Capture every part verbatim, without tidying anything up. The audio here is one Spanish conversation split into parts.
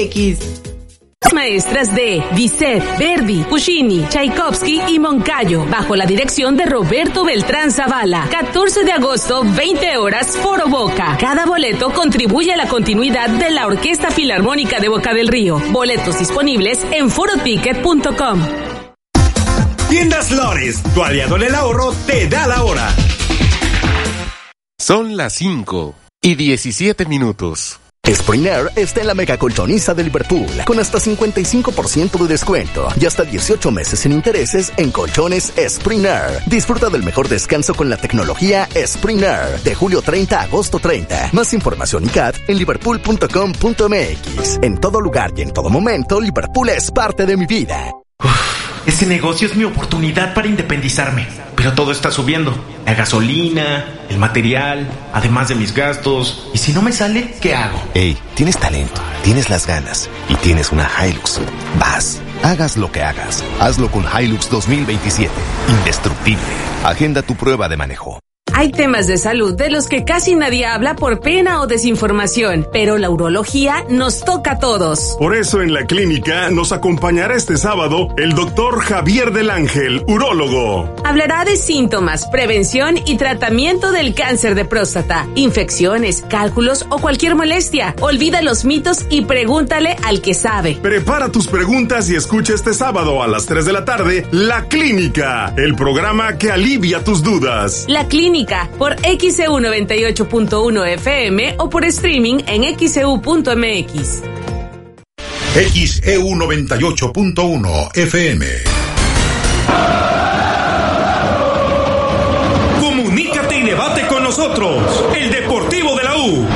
x. Maestras de Bizet, Verdi, Puccini, Tchaikovsky y Moncayo, bajo la dirección de Roberto Beltrán Zavala. catorce de agosto, veinte horas, Foro Boca. Cada boleto contribuye a la continuidad de la Orquesta Filarmónica de Boca del Río. Boletos disponibles en foroticket punto com. Tiendas Lores, tu aliado en el ahorro, te da la hora. Son las cinco y diecisiete minutos. Spring Air está en la mega colchoniza de Liverpool, con hasta cincuenta y cinco por ciento de descuento y hasta dieciocho meses sin intereses en colchones Spring Air. Disfruta del mejor descanso con la tecnología Spring Air, de julio treinta a agosto treinta. Más información y C A D en liverpool punto com punto m x. En todo lugar y en todo momento, Liverpool es parte de mi vida. Uf, ese negocio es mi oportunidad para independizarme, pero todo está subiendo. La gasolina, el material, además de mis gastos. ¿Y si no me sale, qué hago? Ey, tienes talento, tienes las ganas y tienes una Hilux. Vas, hagas lo que hagas, hazlo con Hilux dos mil veintisiete. Indestructible. Agenda tu prueba de manejo. Hay temas de salud de los que casi nadie habla por pena o desinformación, pero la urología nos toca a todos. Por eso en la clínica nos acompañará este sábado el doctor Javier del Ángel, urólogo. Hablará de síntomas, prevención y tratamiento del cáncer de próstata, infecciones, cálculos o cualquier molestia. Olvida los mitos y pregúntale al que sabe. Prepara tus preguntas y escucha este sábado a las tres de la tarde La Clínica, el programa que alivia tus dudas. La Clínica por X E U noventa y ocho punto uno F M o por streaming en x e u punto m x. X E U noventa y ocho punto uno F M. Comunícate y debate con nosotros. El Deportivo de la U.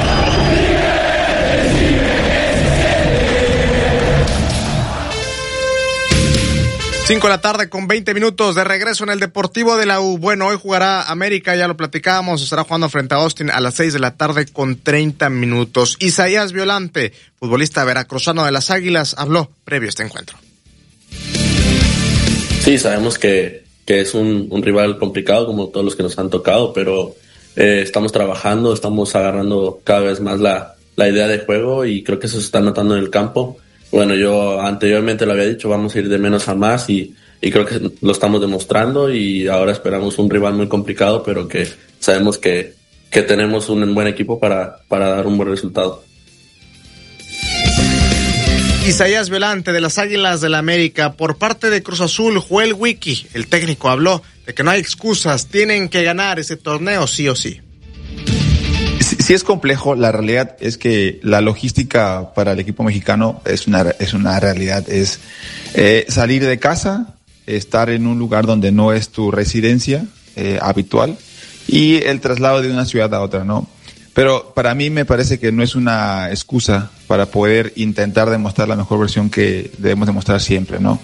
cinco de la tarde con veinte minutos de regreso en el Deportivo de la U. Bueno, hoy jugará América, ya lo platicábamos, estará jugando frente a Austin a las seis de la tarde con treinta minutos. Isaías Violante, futbolista veracruzano de las Águilas, habló previo a este encuentro. Sí, sabemos que, que es un, un rival complicado como todos los que nos han tocado, pero eh, estamos trabajando, estamos agarrando cada vez más la, la idea de juego y creo que eso se está notando en el campo. Bueno, yo anteriormente lo había dicho, vamos a ir de menos a más y, y creo que lo estamos demostrando y ahora esperamos un rival muy complicado, pero que sabemos que, que tenemos un buen equipo para, para dar un buen resultado. Isaías Violante de las Águilas del la América. Por parte de Cruz Azul, Joel Wiki, el técnico, habló de que no hay excusas, tienen que ganar ese torneo sí o sí. Sí es complejo, la realidad es que la logística para el equipo mexicano es una, es una realidad, es eh, salir de casa, estar en un lugar donde no es tu residencia eh, habitual y el traslado de una ciudad a otra, ¿no? Pero para mí me parece que no es una excusa para poder intentar demostrar la mejor versión que debemos demostrar siempre, ¿no?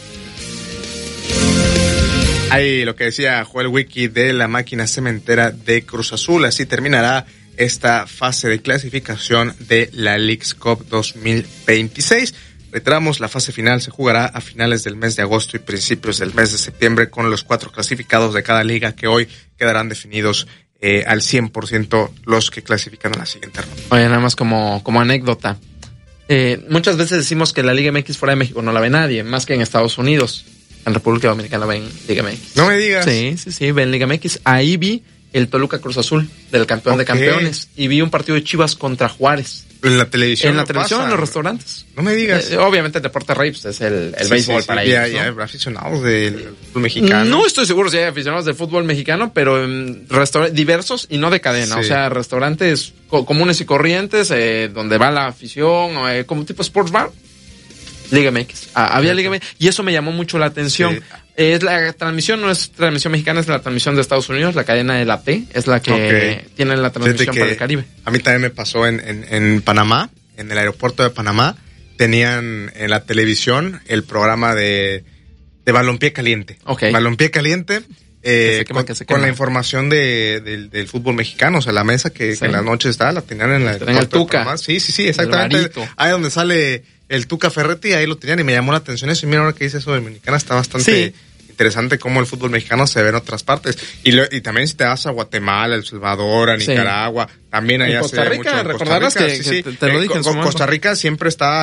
Ahí lo que decía Joel Wiki de la máquina cementera de Cruz Azul, así terminará esta fase de clasificación de la Leagues Cup dos mil veintiséis. Reiteramos, la fase final se jugará a finales del mes de agosto y principios del mes de septiembre con los cuatro clasificados de cada liga que hoy quedarán definidos eh, al cien por ciento los que clasifican a la siguiente ronda. Oye, nada más como, como anécdota. Eh, muchas veces decimos que la Liga M X fuera de México no la ve nadie, más que en Estados Unidos. En República Dominicana ven Liga M X. No me digas. Sí, sí, sí, ven Liga M X. Ahí vi el Toluca Cruz Azul, del campeón okay. de campeones, y vi un partido de Chivas contra Juárez. En la televisión. En la televisión, pasa. En los restaurantes. No me digas. Eh, obviamente el deporte rey pues, es el, el sí, béisbol sí, para sí, ellos. Ya, ¿no? ya, aficionados del fútbol mexicano. No estoy seguro si hay aficionados del fútbol mexicano, pero en restaurantes diversos y no de cadena. Sí. O sea, restaurantes co- comunes y corrientes, eh, donde va la afición, eh, como tipo sports bar. Liga M X. Ah, había Liga M X. Y eso me llamó mucho la atención. Sí. Es la transmisión, no es transmisión mexicana, es la transmisión de Estados Unidos, la cadena de la T, es la que okay. tiene la transmisión para el Caribe. A mí también me pasó en, en, en Panamá, en el aeropuerto de Panamá, tenían en la televisión el programa de, de Balompié Caliente. Okay. Balompié Caliente, eh, quema, con, con la información de, de, del fútbol mexicano, o sea, la mesa que, sí. que en la noche está, la tenían en la en el Tuca. Sí, sí, sí, exactamente. Ahí donde sale el Tuca Ferretti, ahí lo tenían y me llamó la atención eso. Y mira, ahora que dice eso de Dominicana, está bastante sí. interesante cómo el fútbol mexicano se ve en otras partes. Y, lo, y también si te vas a Guatemala, El Salvador, a Nicaragua, sí. también allá Costa Rica, se ve mucho. Recordarás que, sí, que sí. te, te lo dije eh, en su Costa Rica siempre está